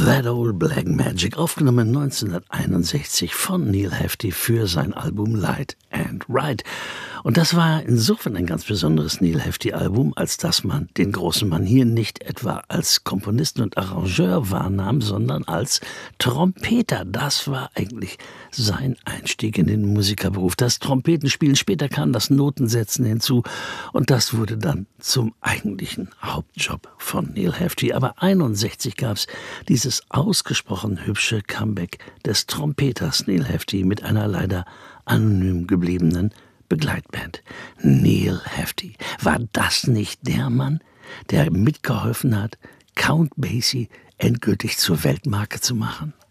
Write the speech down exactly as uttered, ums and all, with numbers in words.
That Old Black Magic, aufgenommen neunzehnhunderteinundsechzig von Neal Hefti für sein Album Light and Right. Und das war insofern ein ganz besonderes Neal Hefti-Album, als dass man den großen Mann hier nicht etwa als Komponisten und Arrangeur wahrnahm, sondern als Trompeter. Das war eigentlich sein Einstieg in den Musikerberuf. Das Trompetenspielen, später kam das Notensetzen hinzu und das wurde dann zum eigentlichen Hauptjob von Neal Hefti. Aber einundsechzig gab es dieses ausgesprochen hübsche Comeback des Trompeters Neal Hefti mit einer leider anonym gebliebenen Begleitband. Neal Hefti. War das nicht der Mann, der mitgeholfen hat, Count Basie endgültig zur Weltmarke zu machen?